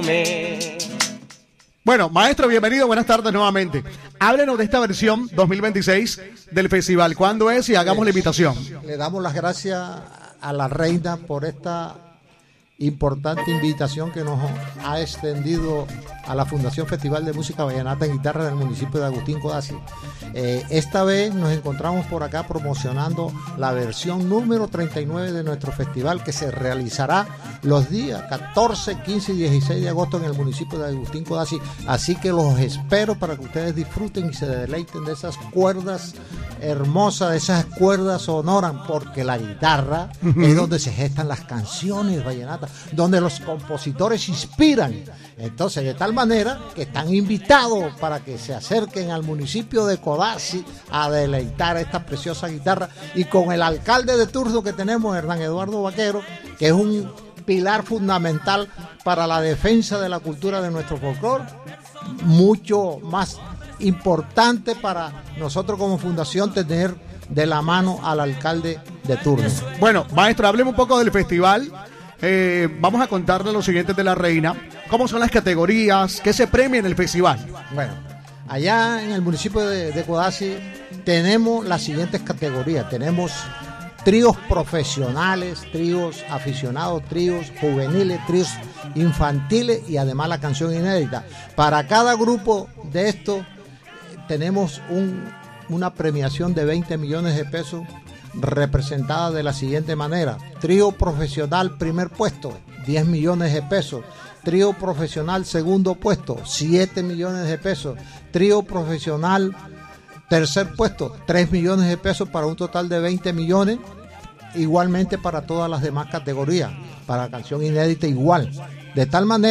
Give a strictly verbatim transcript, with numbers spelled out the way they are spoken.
Bueno, maestro, bienvenido, buenas tardes nuevamente. Háblenos de esta versión dos mil veintiséis del festival. ¿Cuándo es? Y hagamos la invitación. Le damos las gracias a la reina por esta importante invitación que nos ha extendido a la Fundación Festival de Música Vallenata en Guitarra del municipio de Agustín Codazzi. Eh, esta vez nos encontramos por acá promocionando la versión número treinta y nueve de nuestro festival, que se realizará los días catorce, quince y dieciséis de agosto en el municipio de Agustín Codazzi. Así que los espero para que ustedes disfruten y se deleiten de esas cuerdas hermosas, de esas cuerdas sonoras, porque la guitarra uh-huh. es donde se gestan las canciones vallenatas, donde los compositores inspiran. Entonces, de tal manera que están invitados para que se acerquen al municipio de Codazzi a deleitar esta preciosa guitarra, y con el alcalde de turno que tenemos, Hernán Eduardo Vaquero, que es un pilar fundamental para la defensa de la cultura de nuestro folclore, mucho más importante para nosotros como fundación tener de la mano al alcalde de turno. Bueno, maestro, hablemos un poco del festival. Eh, vamos a contarle los siguientes de la reina. ¿Cómo son las categorías? ¿Qué se premia en el festival? Bueno, allá en el municipio de, de Codazzi tenemos las siguientes categorías. Tenemos tríos profesionales, tríos aficionados, tríos juveniles, tríos infantiles y además la canción inédita. Para cada grupo de estos tenemos un, una premiación de veinte millones de pesos, representada de la siguiente manera: trío profesional primer puesto, diez millones de pesos; trío profesional segundo puesto, siete millones de pesos; trío profesional tercer puesto, tres millones de pesos, para un total de veinte millones. Igualmente para todas las demás categorías, para canción inédita igual, de tal manera